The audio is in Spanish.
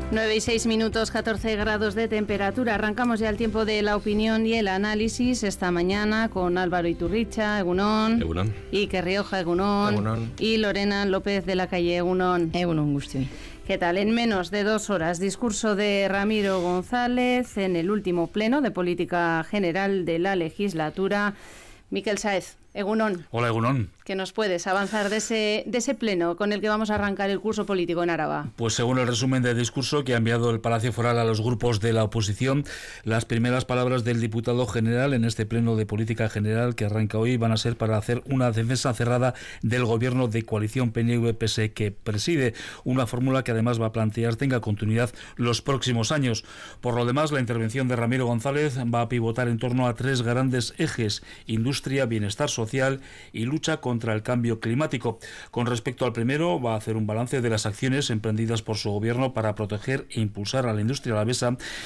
9:06, 14 grados de temperatura. Arrancamos ya el tiempo de la opinión y el análisis esta mañana con Álvaro Iturricha, Egunon. Egunon. Iker Rioja, Egunon. Egunon. Y Lorena López de la Calle, Egunon. Egunon, Gusti. ¿Qué tal? En menos de 2 horas, discurso de Ramiro González en el último pleno de política general de la legislatura. Miquel Sáez, Egunon. Hola, Egunon. ¿Qué nos puedes avanzar de ese pleno con el que vamos a arrancar el curso político en Araba? Pues según el resumen del discurso que ha enviado el Palacio Foral a los grupos de la oposición, las primeras palabras del diputado general en este pleno de política general que arranca hoy van a ser para hacer una defensa cerrada del gobierno de coalición PNV-PSE que preside, una fórmula que además va a plantear tenga continuidad los próximos años. Por lo demás, la intervención de Ramiro González va a pivotar en torno a 3 grandes ejes: industria, bienestar social y lucha contra el cambio climático. Con respecto al primero, va a hacer un balance de las acciones emprendidas por su gobierno para proteger e impulsar a la industria alavesa